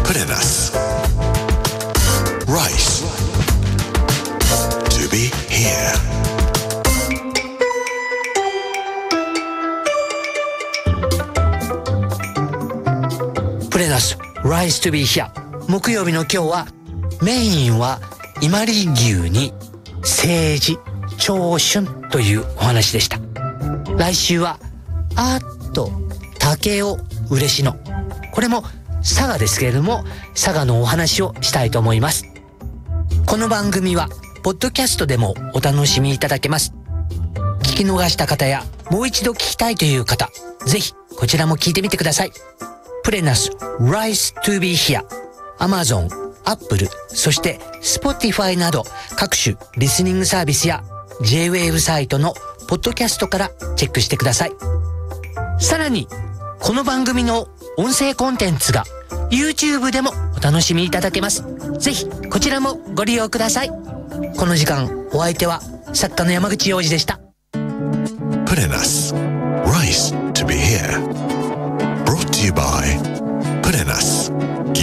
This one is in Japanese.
Put in us Rice to be here プレナス Rise to be here 木曜日の今日はメインは伊万里牛に政治長春というお話でした。来週は竹雄嬉野、これも佐賀ですけれども佐賀のお話をしたいと思います。この番組はポッドキャストでもお楽しみいただけます。聞き逃した方やもう一度聞きたいという方、ぜひこちらも聞いてみてください。プレナス Rise to be here Amazon、Apple、そして Spotify など各種リスニングサービスや J-Wave サイトのポッドキャストからチェックしてください。さらにこの番組の音声コンテンツが YouTube でもお楽しみいただけます。ぜひこちらもご利用ください。この時間お相手は作家の山口洋二でした。 Put in us Rice to be here Brought to you by